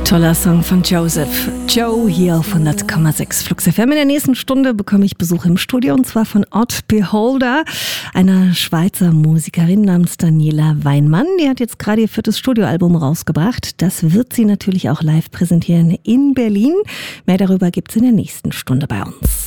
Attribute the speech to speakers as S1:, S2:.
S1: Toller Song von Joseph. Joe hier auf 100,6 Flux FM. In der nächsten Stunde bekomme ich Besuch im Studio und zwar von Odd Beholder, einer Schweizer Musikerin namens Daniela Weinmann. Die hat jetzt gerade ihr 4. Studioalbum rausgebracht. Das wird sie natürlich auch live präsentieren in Berlin. Mehr darüber gibt es in der nächsten Stunde bei uns.